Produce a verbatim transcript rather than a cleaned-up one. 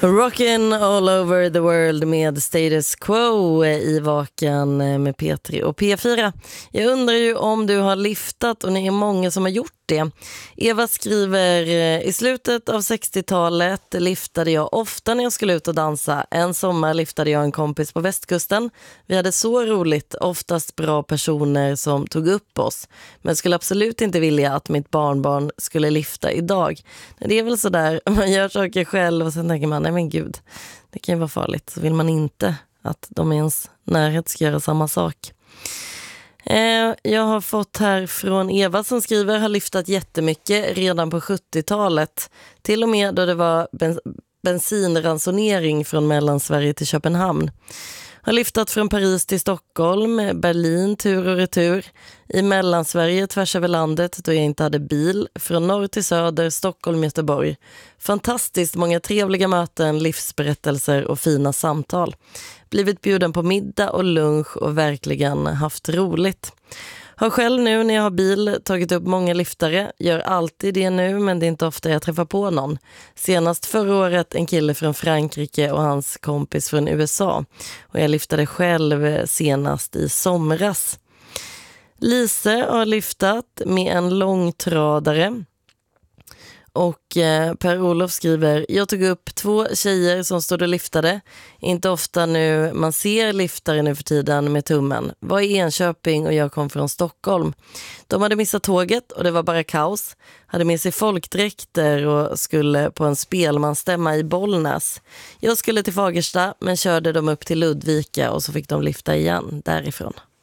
Rockin' all over the world med Status Quo i Vaken med P tre och P fyra. Jag undrar ju om du har liftat, och ni är många som har gjort det. Eva skriver: i slutet av sextiotalet liftade jag ofta när jag skulle ut och dansa. En sommar liftade jag en kompis på västkusten. Vi hade så roligt, oftast bra personer som tog upp oss. Men skulle absolut inte vilja att mitt barnbarn skulle lifta idag. Det är väl så där, man gör saker själv och sen tänker man, nej men gud, det kan ju vara farligt. Så vill man inte att de i ens närhet ska göra samma sak. Eh, jag har fått här från Eva som skriver: har lyftat jättemycket redan på sjuttiotalet. Till och med då det var bens- bensinransonering från Mellansverige till Köpenhamn. Har lyftat från Paris till Stockholm, Berlin tur och retur. I Mellansverige tvärs över landet då jag inte hade bil. Från norr till söder, Stockholm, Göteborg. Fantastiskt många trevliga möten, livsberättelser och fina samtal. Blivit bjuden på middag och lunch och verkligen haft roligt. Har själv nu när jag har bil tagit upp många liftare. Gör alltid det nu, men det är inte ofta jag träffar på någon. Senast förra året en kille från Frankrike och hans kompis från U S A. Och jag liftade själv senast i somras. Lise har lyftat med en långtradare. Och eh, Per-Olof skriver: jag tog upp två tjejer som stod och liftade. Inte ofta nu man ser liftare nu för tiden med tummen. Var i Enköping och jag kom från Stockholm. De hade missat tåget och det var bara kaos. Hade med sig folkdräkter och skulle på en spelmanstämma i Bollnäs. Jag skulle till Fagersta men körde dem upp till Ludvika och så fick de lifta igen därifrån.